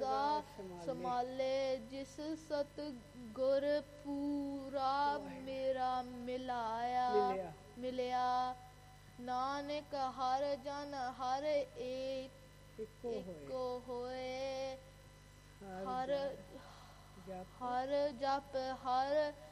ਦਰਗਾਹ ਸੰਭਾਲੇ, ਜਿਸ ਸਤ ਗੁਰ ਪੂਰਾ ਮੇਰਾ ਮਿਲਿਆ। ਨਾਨਕ ਹਰ ਜਨ ਹਰ ਇੱਕੋ ਹੋਏ, ਹਰ ਜਪ ਹਰ